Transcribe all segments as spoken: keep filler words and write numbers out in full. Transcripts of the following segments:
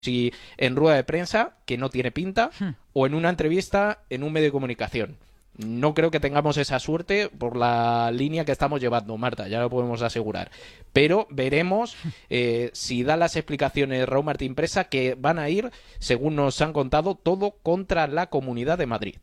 si en rueda de prensa, que no tiene pinta, Hmm. o en una entrevista en un medio de comunicación. No creo que tengamos esa suerte por la línea que estamos llevando, Marta, ya lo podemos asegurar. Pero veremos eh, si da las explicaciones Raúl Martín Presa, que van a ir, según nos han contado, todo contra la Comunidad de Madrid.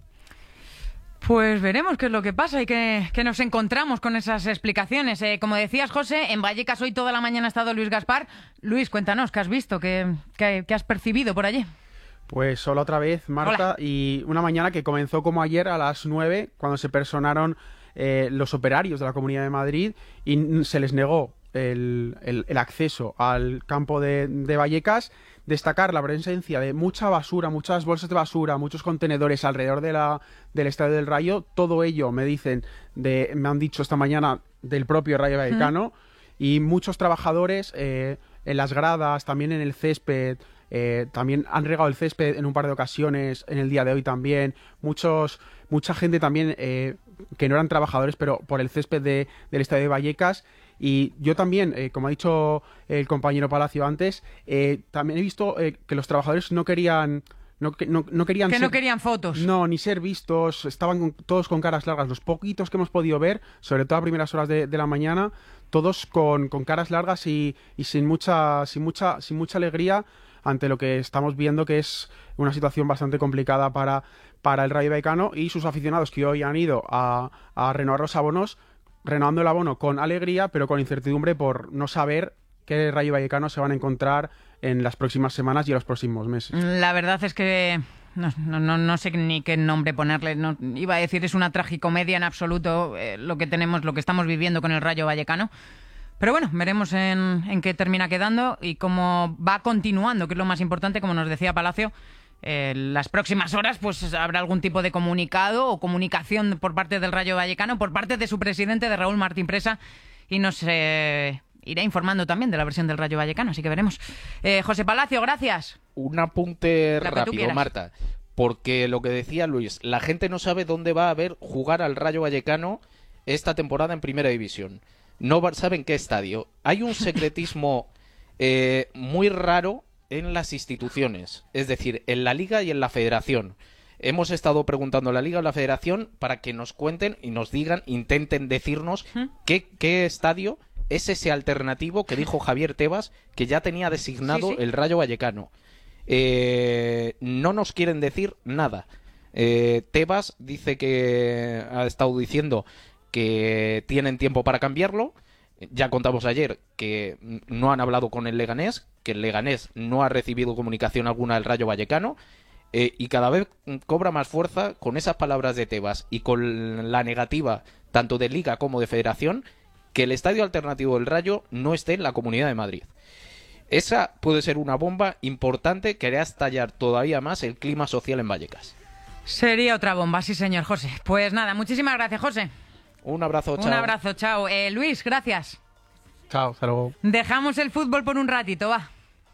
Pues veremos qué es lo que pasa y que, que nos encontramos con esas explicaciones. Eh, como decías, José, en Vallecas hoy toda la mañana ha estado Luis Gaspar. Luis, cuéntanos, ¿qué has visto? ¿Qué, qué, qué has percibido por allí? Pues hola otra vez, Marta, Hola. y una mañana que comenzó como ayer a las nueve, cuando se personaron eh, los operarios de la Comunidad de Madrid y n- se les negó el, el- el acceso al campo de, de Vallecas. Destacar la presencia de mucha basura, muchas bolsas de basura, muchos contenedores alrededor de la, del Estadio del Rayo. Todo ello, me dicen, de, me han dicho esta mañana, del propio Rayo Vallecano. Y muchos trabajadores eh, en las gradas, también en el césped, eh, también han regado el césped en un par de ocasiones, en el día de hoy también. Muchos, mucha gente también eh, que no eran trabajadores, pero por el césped de, del Estadio de Vallecas. Y yo también, eh, como ha dicho el compañero Palacio antes, eh, también he visto eh, que los trabajadores no querían... No, que- no, no querían Que ser- no querían fotos. no, ni ser vistos, estaban con- todos con caras largas. Los poquitos que hemos podido ver, sobre todo a primeras horas de, de la mañana, todos con, con caras largas y, y sin mucha, sin mucha, sin mucha alegría ante lo que estamos viendo, que es una situación bastante complicada para, para el Rayo Vallecano y sus aficionados, que hoy han ido a, a renovar los abonos, renovando el abono con alegría, pero con incertidumbre por no saber qué Rayo Vallecano se van a encontrar en las próximas semanas y en los próximos meses. La verdad es que no, no, no, no sé ni qué nombre ponerle. No, iba a decir, es una tragicomedia en absoluto eh, lo que tenemos, lo que estamos viviendo con el Rayo Vallecano. Pero bueno, veremos en, en qué termina quedando y cómo va continuando, que es lo más importante, como nos decía Palacio. Eh, las próximas horas pues habrá algún tipo de comunicado o comunicación por parte del Rayo Vallecano, por parte de su presidente, de Raúl Martín Presa, y nos eh, irá informando también de la versión del Rayo Vallecano, así que veremos. Eh, José Palacio, gracias. Un apunte Lo que tú rápido, quieras. Marta, porque lo que decía Luis, la gente no sabe dónde va a ver jugar al Rayo Vallecano esta temporada en Primera División. No va- saben qué estadio. Hay un secretismo eh, muy raro en las instituciones, es decir, en la Liga y en la Federación. Hemos estado preguntando a la Liga y a la Federación para que nos cuenten y nos digan, intenten decirnos qué, qué estadio es ese alternativo que dijo Javier Tebas que ya tenía designado Sí, sí. el Rayo Vallecano. Eh, no nos quieren decir nada. Eh, Tebas dice que ha estado diciendo que tienen tiempo para cambiarlo. Ya contamos ayer que no han hablado con el Leganés, que el Leganés no ha recibido comunicación alguna del Rayo Vallecano, eh, y cada vez cobra más fuerza con esas palabras de Tebas y con la negativa tanto de Liga como de Federación que el estadio alternativo del Rayo no esté en la Comunidad de Madrid. Esa puede ser una bomba importante que hará estallar todavía más el clima social en Vallecas. Sería otra bomba, sí señor, José. Pues nada, muchísimas gracias, José. Un abrazo, chao. Un abrazo, chao. Eh, Luis, gracias. Chao, hasta luego. Dejamos el fútbol por un ratito, va.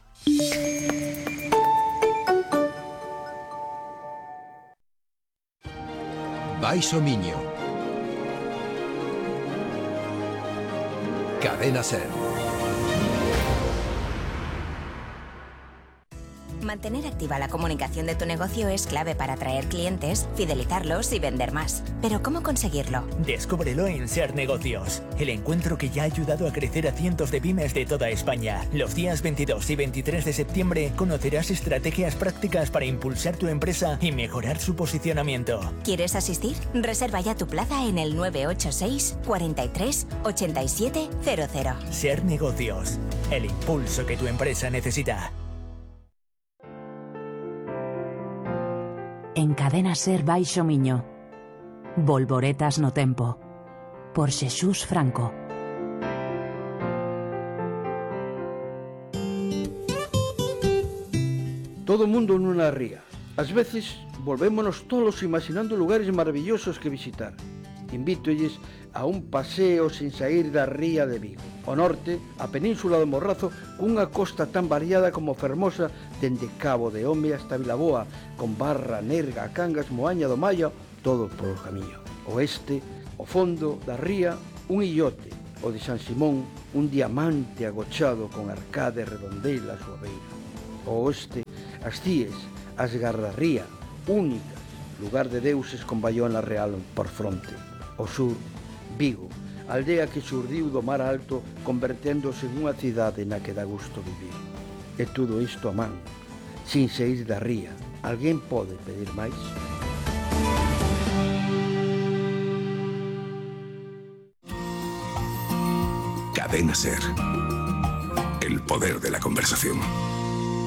Baixo Miño. Cadena Ser. Mantener activa la comunicación de tu negocio es clave para atraer clientes, fidelizarlos y vender más. Pero ¿cómo conseguirlo? Descúbrelo en Ser Negocios, el encuentro que ya ha ayudado a crecer a cientos de pymes de toda España. Los días veintidós y veintitrés de septiembre conocerás estrategias prácticas para impulsar tu empresa y mejorar su posicionamiento. ¿Quieres asistir? Reserva ya tu plaza en el nueve ocho seis, cuatro tres, ocho siete cero cero. Ser Negocios, el impulso que tu empresa necesita. En Cadena Ser Baixo Miño. Volvoretas no tempo. Por Xesús Franco. Todo mundo nunha ría. Ás veces volvémonos tolos imaginando lugares maravillosos que visitar. Invítoilles a un paseo sin sair da ría de Vigo. Ao norte, a península do Morrazo, cunha costa tan variada como fermosa dende Cabo de Home hasta Vilaboa, con Barra, Nerga, Cangas, Moaña do Maio, todo polo camiño. Oeste, ao fondo da ría, un illote, o de San Simón, un diamante agochado con arcade redondelas o aveiro. O oeste, as Cíes, as Gardarría, únicas, lugar de deuses con Baiona Real por fronte. O sur, Vigo, aldea que xurdiu do mar alto converténdose en unha cidade na que dá gusto vivir. E tudo isto a man, sin saír da ría. Alguén pode pedir máis? Cadena Ser. El poder de la conversación.